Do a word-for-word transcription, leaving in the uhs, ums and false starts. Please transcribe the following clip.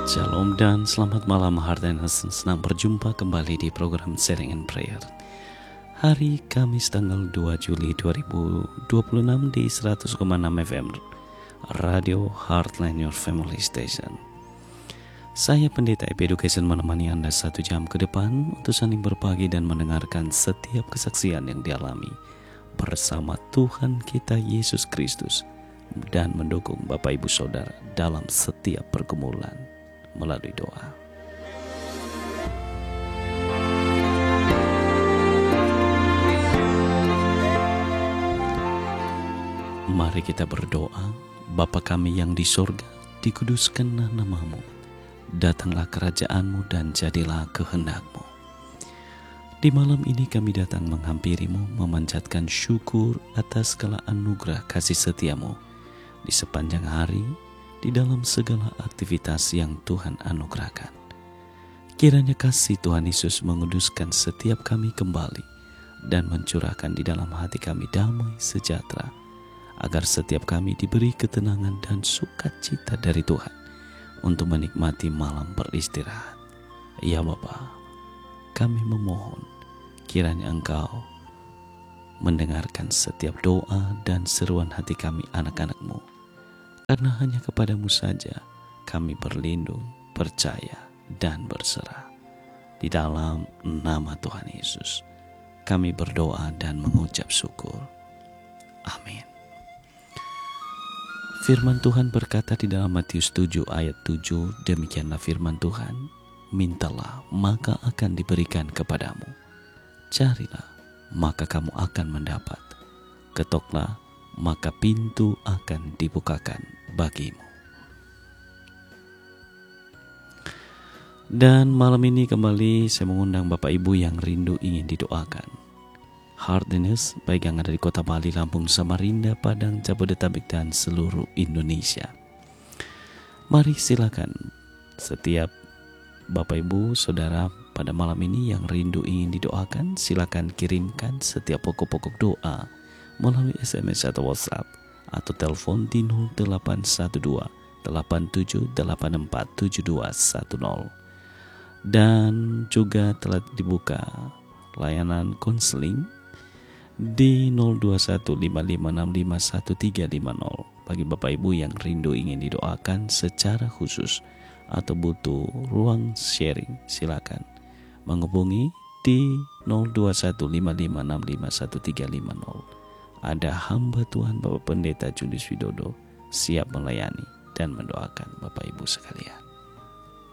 Shalom dan selamat malam Hardeners. Senang berjumpa kembali di program Sharing and Prayer. Hari Kamis tanggal dua Juli dua ribu dua puluh enam di seratus koma enam F M Radio Heartland Your Family Station. Saya Pendeta E P Education menemani Anda satu jam ke depan untuk saling berbagi dan mendengarkan setiap kesaksian yang dialami bersama Tuhan kita Yesus Kristus dan mendukung Bapak Ibu Saudara dalam setiap pergumulan melalui doa. Mari kita berdoa. Bapa kami yang di sorga, dikuduskanlah namamu. Datanglah kerajaanmu dan jadilah kehendak-Mu. Di malam ini kami datang menghampirimu, memanjatkan syukur atas segala anugerah kasih setiamu di sepanjang hari, di dalam segala aktivitas yang Tuhan anugerahkan. Kiranya kasih Tuhan Yesus menguduskan setiap kami kembali dan mencurahkan di dalam hati kami damai sejahtera, agar setiap kami diberi ketenangan dan sukacita dari Tuhan untuk menikmati malam beristirahat. Ya Bapa, kami memohon kiranya Engkau mendengarkan setiap doa dan seruan hati kami anak-anak-Mu, karena hanya kepadamu saja kami berlindung, percaya, dan berserah. Di dalam nama Tuhan Yesus, kami berdoa dan mengucap syukur. Amin. Firman Tuhan berkata di dalam Matius tujuh ayat tujuh, demikianlah firman Tuhan, mintalah maka akan diberikan kepadamu. Carilah maka kamu akan mendapat. Ketoklah maka pintu akan dibukakan bagimu. Dan malam ini kembali saya mengundang Bapak Ibu yang rindu ingin didoakan. Hardeners, baik yang ada di Kota Bali, Lampung, Samarinda, Padang, Jabodetabek, dan seluruh Indonesia. Mari silakan setiap Bapak Ibu Saudara pada malam ini yang rindu ingin didoakan, silakan kirimkan setiap pokok-pokok doa melalui S M S atau WhatsApp atau telepon di nol delapan satu dua delapan tujuh delapan empat tujuh dua satu nol. Dan juga telah dibuka layanan konseling di nol dua satu lima lima enam lima satu tiga lima nol bagi Bapak Ibu yang rindu ingin didoakan secara khusus atau butuh ruang sharing. Silakan menghubungi di nol dua satu lima lima enam lima satu tiga lima nol. Ada hamba Tuhan Bapak Pendeta Julius Widodo siap melayani dan mendoakan Bapak Ibu sekalian.